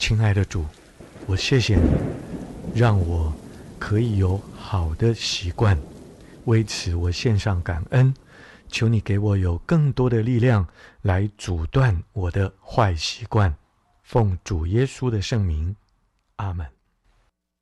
亲爱的主，我谢谢你，让我可以有好的习惯，为此我献上感恩。求你给我有更多的力量来阻断我的坏习惯。奉主耶稣的圣名，阿们。